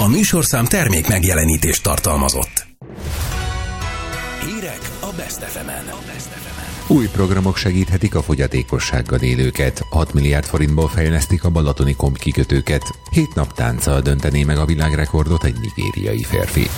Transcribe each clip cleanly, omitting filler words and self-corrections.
A műsorszám termék megjelenítést tartalmazott. Hírek a Best FM-en. Új programok segíthetik a fogyatékossággal élőket. 6 milliárd forintból fejlesztik a balatoni kombkikötőket. 7 nap tánccal döntené meg a világrekordot egy nigériai férfi.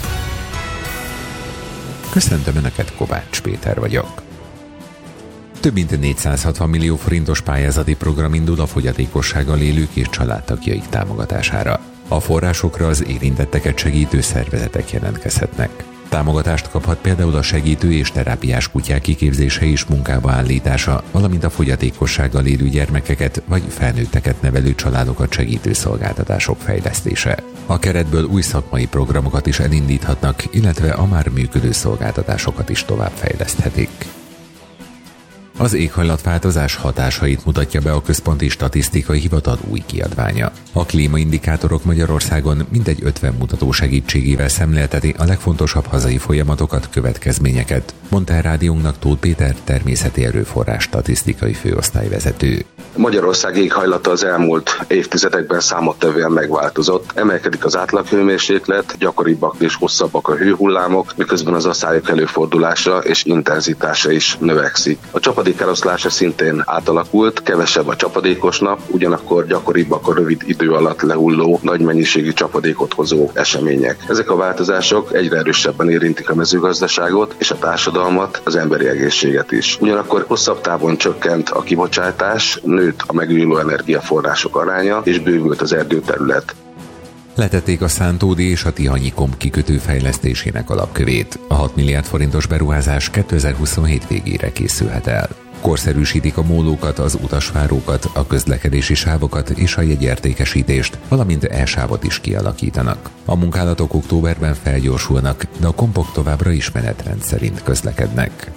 Köszöntöm Önöket, Kovács Péter vagyok. Több mint 460 millió forintos pályázati program indul a fogyatékossággal élők és családtagjaik támogatására. A forrásokra az érintetteket segítő szervezetek jelentkezhetnek. Támogatást kaphat például a segítő és terápiás kutyák kiképzése és munkába állítása, valamint a fogyatékossággal élő gyermekeket vagy felnőtteket nevelő családokat segítő szolgáltatások fejlesztése. A keretből új szakmai programokat is elindíthatnak, illetve a már működő szolgáltatásokat is továbbfejleszthetik. Az éghajlatváltozás hatásait mutatja be a Központi Statisztikai Hivatal új kiadványa. A klímaindikátorok Magyarországon mintegy 50 mutató segítségével szemlélteti a legfontosabb hazai folyamatokat, következményeket, mondta el rádiónknak Tóth Péter, természeti erőforrás statisztikai főosztályvezető. Magyarország éghajlata az elmúlt évtizedekben számottevően megváltozott. Emelkedik az átlaghőmérséklet, gyakoribbak és hosszabbak a hőhullámok, miközben az aszályok előfordulása és intenzitása is növekszik. A csapadék eloszlása szintén átalakult, kevesebb a csapadékos nap, ugyanakkor gyakoribbak a rövid idő alatt lehulló, nagy mennyiségű csapadékot hozó események. Ezek a változások egyre erősebben érintik a mezőgazdaságot és a társadalmat, az emberi egészséget is. Ugyanakkor hosszabb távon csökkent a kibocsátás, nőtt a megújuló energiaforrások aránya, és bővült az erdőterület. Letették a Szántódi és a Tihanyi kombkikötő fejlesztésének alapkövét. A 6 milliárd forintos beruházás 2027 végére készülhet el. Korszerűsítik a mólókat, az utasvárókat, a közlekedési sávokat és a jegyértékesítést, valamint e-sávot is kialakítanak. A munkálatok októberben felgyorsulnak, de a kompok továbbra is menetrend szerint közlekednek.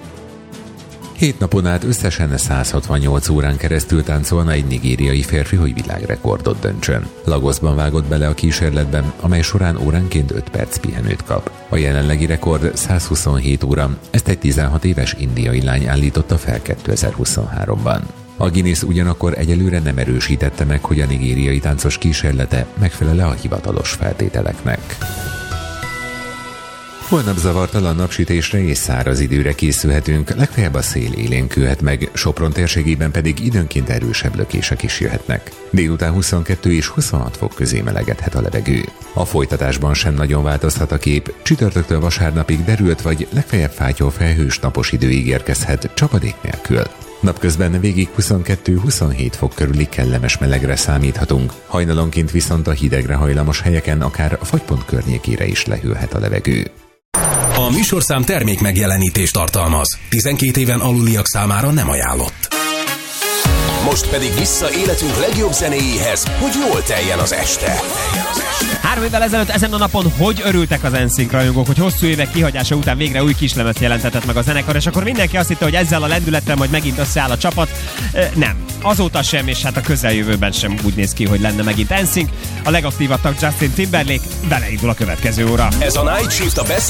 7 napon át összesen 168 órán keresztül táncolna egy nigériai férfi, hogy világrekordot döntsön. Lagosban vágott bele a kísérletben, amely során óránként 5 perc pihenőt kap. A jelenlegi rekord 127 óra, ezt egy 16 éves indiai lány állította fel 2023-ban. A Guinness ugyanakkor egyelőre nem erősítette meg, hogy a nigériai táncos kísérlete megfelel-e a hivatalos feltételeknek. Holnap zavartalan napsütésre és száraz időre készülhetünk, legfeljebb a szél élénkülhet meg, Sopron térségében pedig időnként erősebb lökések is jöhetnek. Délután 22 és 26 fok közé melegedhet a levegő. A folytatásban sem nagyon változhat a kép, csütörtöktől vasárnapig derült vagy legfeljebb fátyolfelhős napos idő ígérkezhet, csapadék nélkül. Napközben végig 22-27 fok körüli kellemes melegre számíthatunk, hajnalonként viszont a hidegre hajlamos helyeken akár a fagypont környékére is lehűlhet a levegő. A műsorszám termék megjelenítést tartalmaz. 12 éven aluliak számára nem ajánlott. Most pedig vissza életünk legjobb zenéjéhez, hogy jól teljen az este. 3 évvel ezelőtt ezen a napon hogy örültek az NSYNC rajongók, hogy hosszú évek kihagyása után végre új kislemezt jelentetett meg a zenekar, és akkor mindenki azt hitte, hogy ezzel a lendülettel majd megint összeáll a csapat. Nem. Azóta sem, és hát a közeljövőben sem úgy néz ki, hogy lenne megint NSYNC. A legaktívabb tag Justin Timberlake, beleindul a következő óra. Ez a Night Shift a Best